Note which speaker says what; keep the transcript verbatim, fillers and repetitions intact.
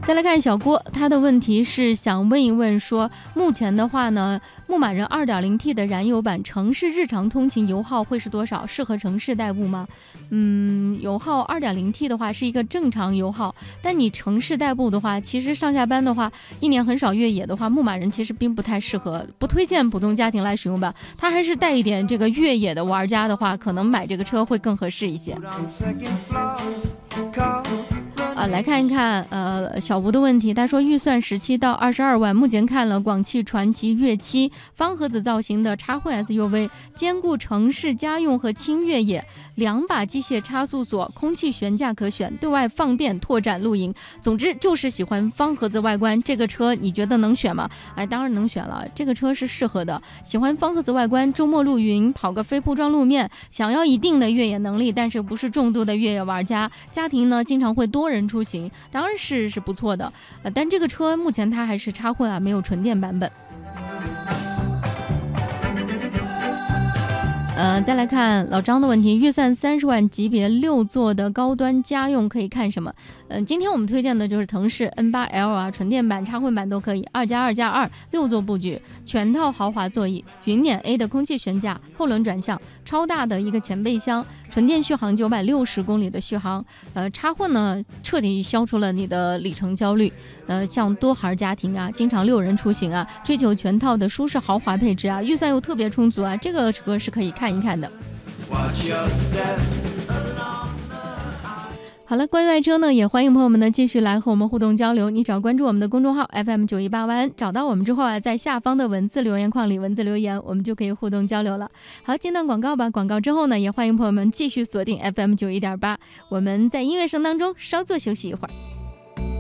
Speaker 1: 再来看小郭，他的问题是想问一问说，目前的话呢，牧马人 二点零 T 的燃油版城市日常通勤油耗会是多少？适合城市代步吗？嗯，油耗 二点零 T 的话是一个正常油耗，但你城市代步的话，其实上下班的话，一年很少越野的话，牧马人其实并不太适合，不推荐普通家庭来使用吧。它还是带一点这个越野的玩家的话，可能买这个车会更合适一些。啊，来看一看，呃，小吴的问题，他说预算十七到二十二万，目前看了广汽传祺粤七方盒子造型的插混 S U V， 兼顾城市家用和轻越野，两把机械差速锁，空气悬架可选，对外放电，拓展露营。总之就是喜欢方盒子外观，这个车你觉得能选吗？哎，当然能选了，这个车是适合的。喜欢方盒子外观，周末露营，跑个非铺装路面，想要一定的越野能力，但是不是重度的越野玩家，家庭呢经常会多人出行，当然是是不错的，呃，但这个车目前它还是插混啊，没有纯电版本。呃，再来看老张的问题，预算三十万级别六座的高端家用可以看什么？嗯、呃，今天我们推荐的就是腾势 N 八 L 啊，纯电版、插混版都可以，二加二加二六座布局，全套豪华座椅，云辇 A 的空气悬架，后轮转向，超大的一个前备箱，纯电续航九百六十公里的续航。呃，插混呢，彻底消除了你的里程焦虑。呃，像多孩家庭啊，经常六人出行啊，追求全套的舒适豪华配置啊，预算又特别充足啊，这个车是可以看一看的。好了，关于爱车呢，也欢迎朋友们呢继续来和我们互动交流。你只要关注我们的公众号 F M 九一八万，找到我们之后啊，在下方的文字留言框里文字留言，我们就可以互动交流了。好，进段广告吧。广告之后呢，也欢迎朋友们继续锁定 F M 九一点八。我们在音乐声当中稍作休息一会儿。